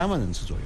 3万人次左右。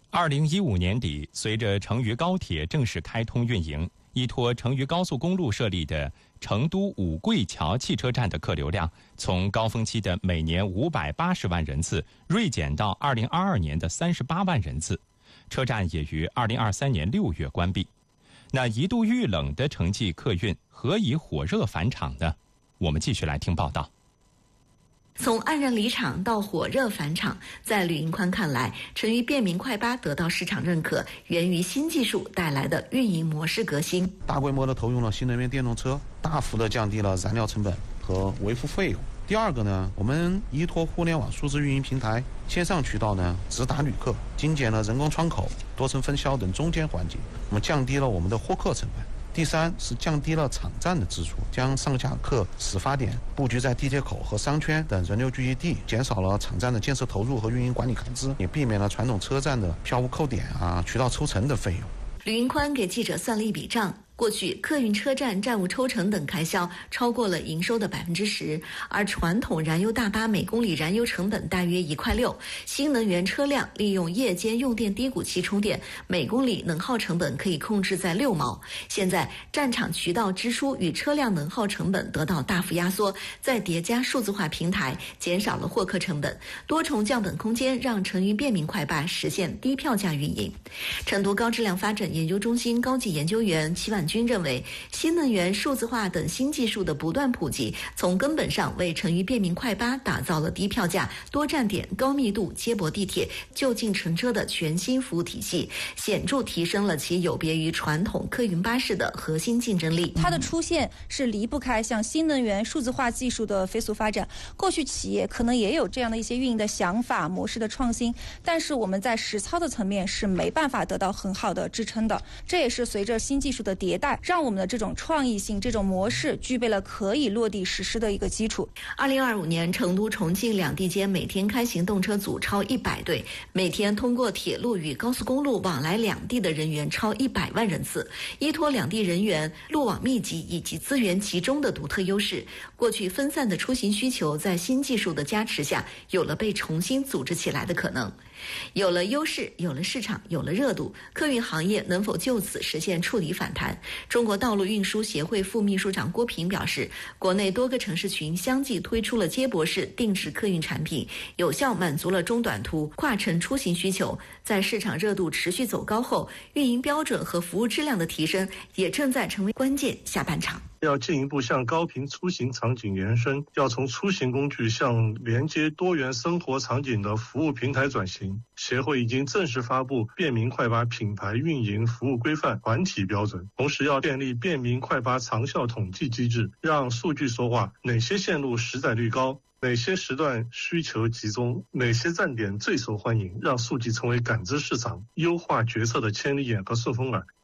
2015年底，随着成渝高铁正式开通运营，依托成渝高速公路设立的成都五桂桥汽车站的客流量，从高峰期的每年580万人次锐减到2022年的38万人次。车站也于2023年6月关闭。那一度遇冷的城际客运何以火热返场呢？我们继续来听报道。 从黯然离场到火热返场，在吕银宽看来，成渝便民快八得到市场认可，源于新技术带来的运营模式革新。 大规模的投用了新能源电动车，大幅的降低了燃料成本和维护费用。第二个呢，我们依托互联网数字运营平台，线上渠道呢直达旅客，精简了人工窗口、多层分销等中间环节，我们降低了我们的获客成本。第三是降低了场站的支出，将上下客始发点布局在地铁口和商圈等人流聚集地，减少了场站的建设投入和运营管理开支，也避免了传统车站的票务扣点渠道抽成的费用。 吕银宽给记者算了一笔账。过去客运车站站务抽成等开销超过了营收的10%，而传统燃油大巴每公里燃油成本大约1.6块，新能源车辆利用夜间用电低谷期充电，每公里能耗成本可以控制在6毛。现在站场渠道支出与车辆能耗成本得到大幅压缩，再叠加数字化平台，减少了获客成本，多重降本空间让成渝便民快八实现低票价运营。成都高质量发展研究中心高级研究员齐婉军认为，新能源、数字化等新技术的不断普及，从根本上为成渝便民快八打造了低票价、多站点、高密度接驳地铁、就近乘车的全新服务体系，显著提升了其有别于传统客运巴士的核心竞争力。 它的出现是离不开像新能源、数字化技术的飞速发展。过去企业可能也有这样的一些运营的想法、模式的创新，但是我们在实操的层面是没办法得到很好的支撑的。这也是随着新技术的迭代，让我们的这种创意性、这种模式具备了可以落地实施的一个基础。 2025年，成都、重庆两地间每天开行动车组超100对，每天通过铁路与高速公路往来两地的人员超100万人次。依托两地人员、路网密集以及资源集中的独特优势，过去分散的出行需求在新技术的加持下，有了被重新组织起来的可能。有了优势，有了市场，有了热度，客运行业能否就此实现触底反弹？中国道路运输协会副秘书长郭平表示，国内多个城市群相继推出了接驳式定制客运产品，有效满足了中短途跨城出行需求。在市场热度持续走高后，运营标准和服务质量的提升也正在成为关键。下半场要进一步向高频出行场景延伸，要从出行工具向连接多元生活场景的服务平台转型。协会已经正式发布便民快八品牌运营服务规范团体标准，同时要建立便民快八长效统计机制，让数据说话，哪些线路实载率高，哪些时段需求集中，哪些站点最受欢迎，让数据成为感知市场、优化决策的千里眼和顺风耳。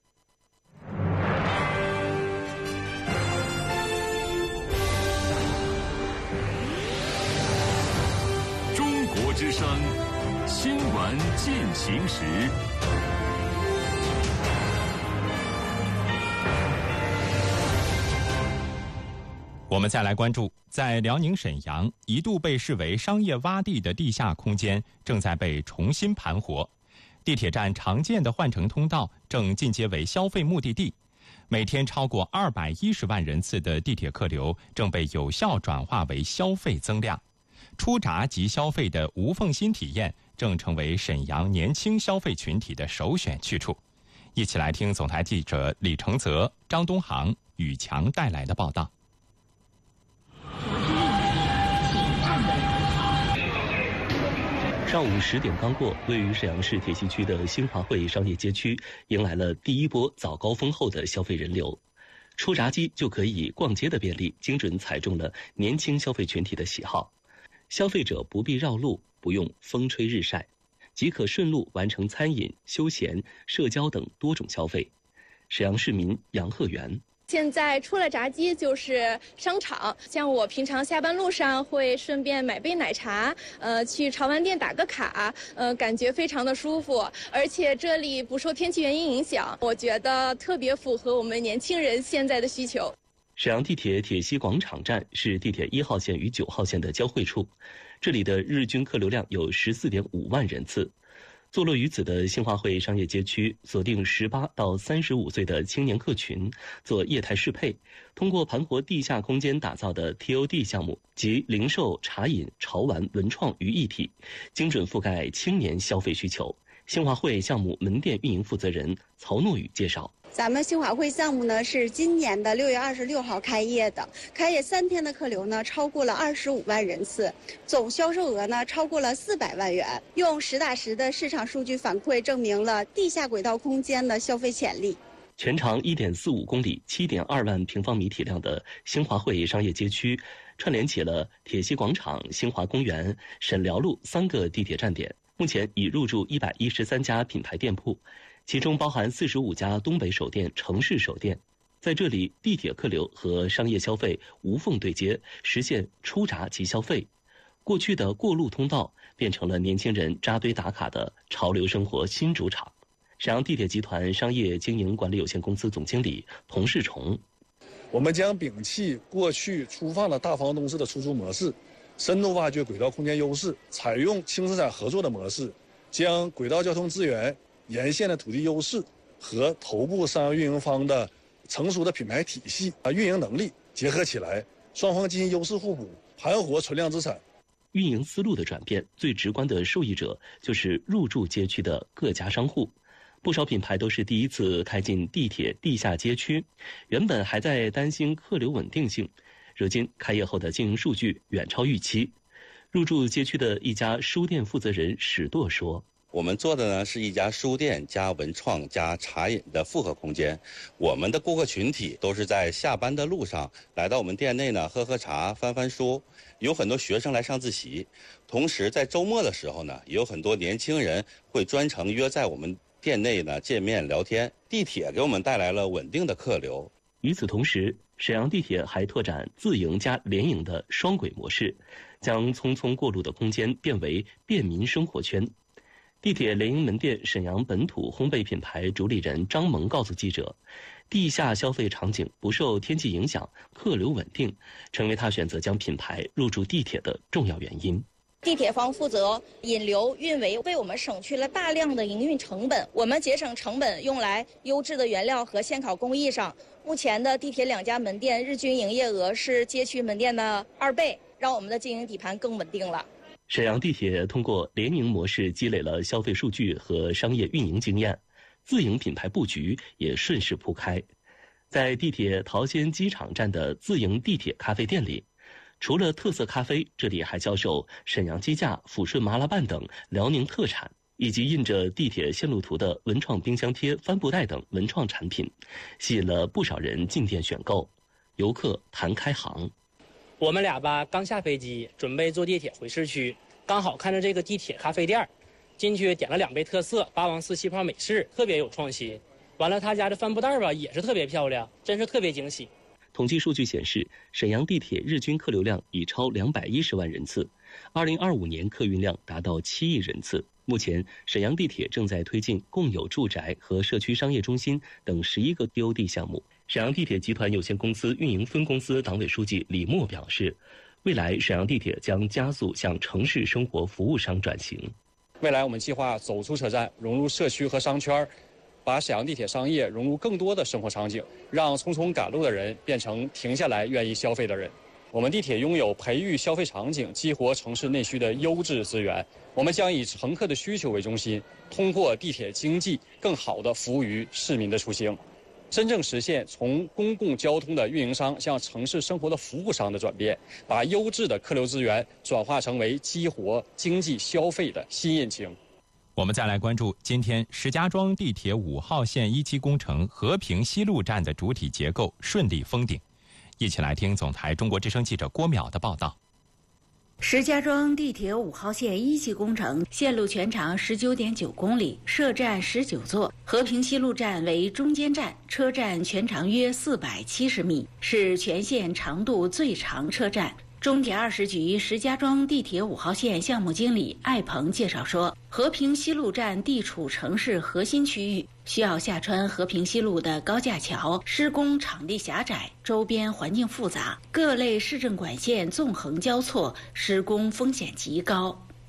中国之声新闻进行时。 我们再来关注，在辽宁沈阳，一度被视为商业洼地的地下空间正在被重新盘活。地铁站常见的换乘通道正进阶为消费目的地，每天超过210万人次的地铁客流正被有效转化为消费增量。出闸即消费的无缝新体验正成为沈阳年轻消费群体的首选去处。一起来听总台记者李承泽、张东航、宇强带来的报道。 上午10点刚过，位于沈阳市铁西区的新华汇商业街区迎来了第一波早高峰后的消费人流。出闸机就可以逛街的便利，精准踩中了年轻消费群体的喜好。消费者不必绕路，不用风吹日晒，即可顺路完成餐饮、休闲、社交等多种消费。沈阳市民杨鹤元。 现在出了闸机就是商场，像我平常下班路上会顺便买杯奶茶，去潮玩店打个卡，感觉非常的舒服，而且这里不受天气原因影响，我觉得特别符合我们年轻人现在的需求。 沈阳地铁铁西广场站是地铁1号线与9号线的交汇处，这里的日均客流量有14.5万人次。 坐落于此的新华汇商业街区，锁定18到35岁的青年客群，做业态适配，通过盘活地下空间打造的 TOD 项目，集零售、茶饮、潮玩、文创于一体，精准覆盖青年消费需求。新华汇项目门店运营负责人曹诺宇介绍。 咱们新华汇项目呢是今年的6月26号开业的，开业3天的客流呢超过了25万人次，总销售额呢超过了400万元。用实打实的市场数据反馈证明了地下轨道空间的消费潜力。 全长1.45公里、7.2万平方米体量的新华汇商业街区，串联起了铁西广场、新华公园、沈辽路3个地铁站点。目前已入驻113家品牌店铺，其中包含45家东北首店、城市首店。在这里，地铁客流和商业消费无缝对接，实现出闸即消费。过去的过路通道变成了年轻人扎堆打卡的潮流生活新主场。沈阳地铁集团商业经营管理有限公司总经理童世崇： 我们将摒弃过去粗放的大房东式的出租模式，深度挖掘轨道空间优势，采用轻资产合作的模式，将轨道交通资源、沿线的土地优势和头部商业运营方的成熟的品牌体系运营能力结合起来，双方进行优势互补，盘活存量资产。 运营思路的转变，最直观的受益者就是入驻街区的各家商户。不少品牌都是第一次开进地铁地下街区，原本还在担心客流稳定性，如今开业后的经营数据远超预期。入驻街区的一家书店负责人史舵说： 我们做的呢是一家书店加文创加茶饮的复合空间，我们的顾客群体都是在下班的路上来到我们店内呢喝茶翻翻书，有很多学生来上自习，同时在周末的时候呢，也有很多年轻人会专程约在我们店内呢见面聊天。地铁给我们带来了稳定的客流。 与此同时，沈阳地铁还拓展自营加联营的双轨模式，将匆匆过路的空间变为便民生活圈。地铁联营门店沈阳本土烘焙品牌主理人张萌告诉记者，地下消费场景不受天气影响，客流稳定，成为他选择将品牌入驻地铁的重要原因。 地铁方负责引流运维，为我们省去了大量的营运成本，我们节省成本用来优质的原料和现烤工艺上。目前的地铁2家门店日均营业额是街区门店的2倍，让我们的经营底盘更稳定了。 沈阳地铁通过联营模式积累了消费数据和商业运营经验，自营品牌布局也顺势铺开。在地铁桃仙机场站的自营地铁咖啡店里，除了特色咖啡，这里还销售沈阳鸡架、抚顺麻辣拌等辽宁特产，以及印着地铁线路图的文创冰箱贴、帆布袋等文创产品，吸引了不少人进店选购。游客谈开行： 我们俩吧刚下飞机，准备坐地铁回市区，刚好看着这个地铁咖啡店，进去点了2杯特色8王4气泡美式，特别有创新。完了，他家的帆布袋吧也是特别漂亮，真是特别惊喜。 统计数据显示，沈阳地铁日均客流量已超210万人次，2025年客运量达到7亿人次。目前，沈阳地铁正在推进共有住宅和社区商业中心等11个 TOD 项目。沈阳地铁集团有限公司运营分公司党委书记李默表示，未来沈阳地铁将加速向城市生活服务商转型。 未来我们计划走出车站，融入社区和商圈，把沈阳地铁商业融入更多的生活场景，让匆匆赶路的人变成停下来愿意消费的人。我们地铁拥有培育消费场景、激活城市内需的优质资源。我们将以乘客的需求为中心，通过地铁经济更好地服务于市民的出行，真正实现从公共交通的运营商向城市生活的服务商的转变，把优质的客流资源转化成为激活经济消费的新引擎。 我们再来关注今天石家庄地铁5号线1期工程和平西路站的主体结构顺利封顶。一起来听总台中国之声记者郭淼的报道。 石家庄地铁5号线1期工程线路全长19.9公里，设站19座。和平西路站为中间站，车站全长约470米，是全线长度最长车站。中铁20局石家庄地铁5号线项目经理艾鹏介绍说，和平西路站地处城市核心区域，需要下穿和平西路的高架桥，施工场地狭窄，周边环境复杂，各类市政管线纵横交错，施工风险极高。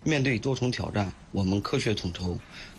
面对多重挑战，我们科学统筹，